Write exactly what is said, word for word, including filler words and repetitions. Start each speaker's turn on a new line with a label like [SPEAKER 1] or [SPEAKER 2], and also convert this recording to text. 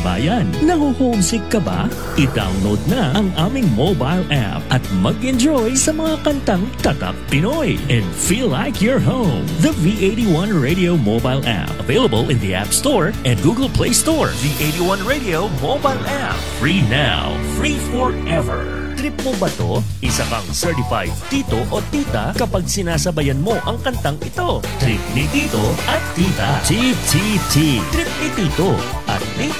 [SPEAKER 1] bayan. Naho-homesick ka ba? I-download na ang aming mobile app at mag-enjoy sa mga kantang Tatak Pinoy and feel like you're home. The V eighty-one Radio mobile app, available in the App Store and Google Play Store. V eighty-one Radio mobile app. Free now, free forever. Trip mo ba to? Isa kang certified tito o tita kapag sinasabayan mo ang kantang ito. Trip ni tito at tita. T T T. Trip ni tito at tita.